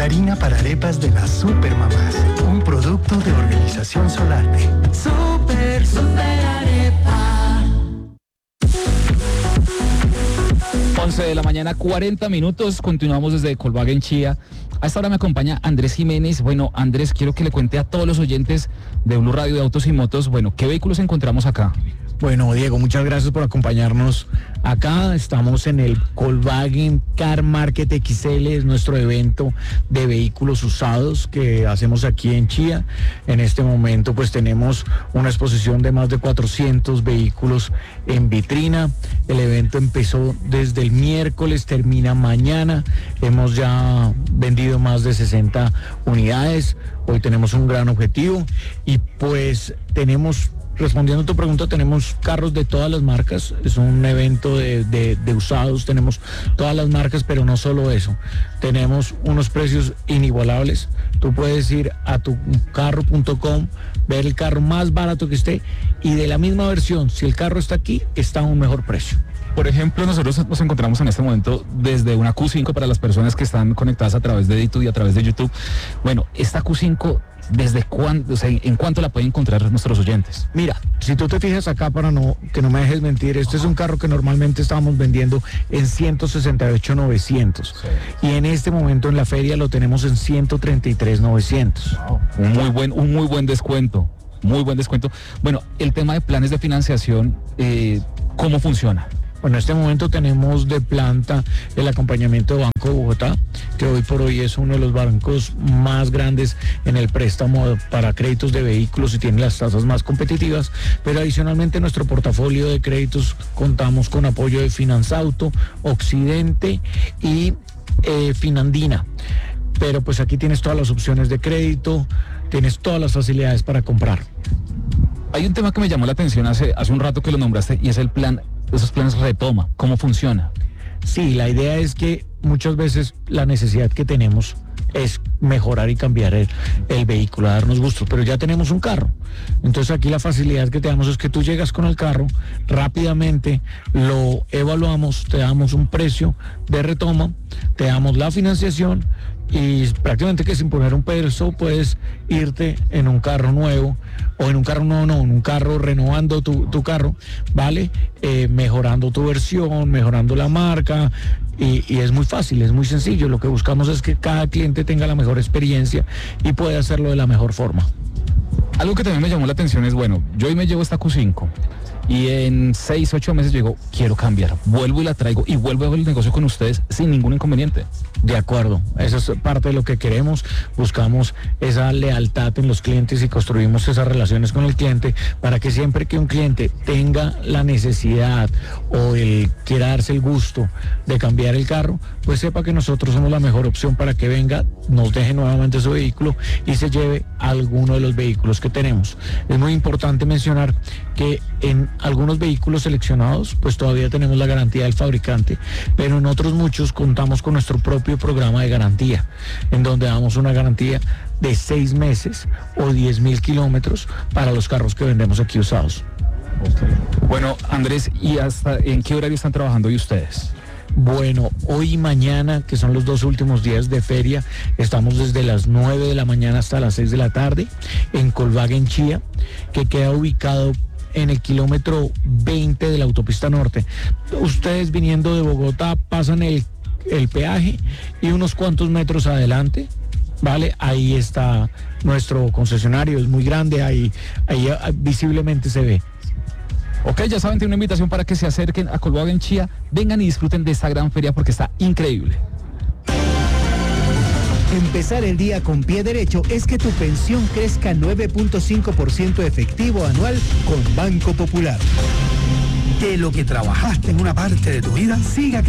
la harina para arepas de las Supermamás, un producto de Organización Solarte. Super arepa. 11 de la mañana, 40 minutos. Continuamos desde Volkswagen Chía. A esta hora me acompaña Andrés Jiménez. Bueno, Andrés, quiero que le cuente a todos los oyentes de Blue Radio de Autos y Motos, bueno, ¿qué vehículos encontramos acá? Bueno, Diego, muchas gracias por acompañarnos acá. Estamos en el Volkswagen Car Market XL, es nuestro evento de vehículos usados que hacemos aquí en Chía. En este momento pues tenemos una exposición de más de 400 vehículos en vitrina. El evento empezó desde el miércoles, termina mañana. Hemos ya vendido más de 60 unidades. Hoy tenemos un gran objetivo y pues tenemos... Respondiendo a tu pregunta, tenemos carros de todas las marcas, es un evento de usados, tenemos todas las marcas, pero no solo eso, tenemos unos precios inigualables. Tú puedes ir a tucarro.com, ver el carro más barato que esté y de la misma versión, si el carro está aquí, está a un mejor precio. Por ejemplo, nosotros nos encontramos en este momento desde una Q5 para las personas que están conectadas a través de YouTube y a través de YouTube. Bueno, esta Q5, ¿desde cuándo, o sea, en cuánto la pueden encontrar nuestros oyentes? Mira, si tú te fijas acá para que no me dejes mentir, este es un carro que normalmente estábamos vendiendo en 168,900 sí. Y en este momento en la feria lo tenemos en 133,900. Wow. Un muy buen descuento. Muy buen descuento. Bueno, el tema de planes de financiación, ¿cómo funciona? Bueno, en este momento tenemos de planta el acompañamiento de Banco de Bogotá, que hoy por hoy es uno de los bancos más grandes en el préstamo para créditos de vehículos y tiene las tasas más competitivas, pero adicionalmente en nuestro portafolio de créditos contamos con apoyo de Finanzauto, Occidente y Finandina. Pero pues aquí tienes todas las opciones de crédito, tienes todas las facilidades para comprar. Hay un tema que me llamó la atención hace un rato que lo nombraste y es el plan, esos planes retoma, ¿cómo funciona? Sí, la idea es que muchas veces la necesidad que tenemos es mejorar y cambiar el vehículo, a darnos gusto, pero ya tenemos un carro. Entonces aquí la facilidad que te damos es que tú llegas con el carro, rápidamente lo evaluamos, te damos un precio de retoma, te damos la financiación y prácticamente que sin poner un peso puedes irte en un carro nuevo o en un carro en un carro renovando tu carro, ¿vale? Mejorando tu versión, mejorando la marca y es muy fácil, es muy sencillo. Lo que buscamos es que cada cliente tenga la mejor experiencia y pueda hacerlo de la mejor forma. Algo que también me llamó la atención es, bueno, yo hoy me llevo esta Q5 y en 6, 8 meses digo, quiero cambiar, vuelvo y la traigo y vuelvo a ver el negocio con ustedes sin ningún inconveniente. De acuerdo, eso es parte de lo que queremos, buscamos esa lealtad en los clientes y construimos esas relaciones con el cliente para que siempre que un cliente tenga la necesidad o quiera darse el gusto de cambiar el carro, pues sepa que nosotros somos la mejor opción para que venga, nos deje nuevamente su vehículo y se lleve alguno de los vehículos que tenemos. Es muy importante mencionar que en algunos vehículos seleccionados pues todavía tenemos la garantía del fabricante, pero en otros muchos contamos con nuestro propio programa de garantía, en donde damos una garantía de 6 meses o 10,000 kilómetros para los carros que vendemos aquí usados. Okay. Bueno, Andrés, ¿y hasta en qué horario están trabajando hoy ustedes? Bueno, hoy y mañana, que son los 2 últimos días de feria, estamos desde las 9 de la mañana hasta las 6 de la tarde en Volkswagen Chía, que queda ubicado en el kilómetro 20 de la autopista norte. Ustedes viniendo de Bogotá pasan el peaje y unos cuantos metros adelante, ¿vale? Ahí está nuestro concesionario, es muy grande, ahí visiblemente se ve. Ok, ya saben, tiene una invitación para que se acerquen a Volkswagen Chía, vengan y disfruten de esta gran feria porque está increíble. Empezar el día con pie derecho es que tu pensión crezca 9.5% efectivo anual con Banco Popular. Que lo que trabajaste en una parte de tu vida siga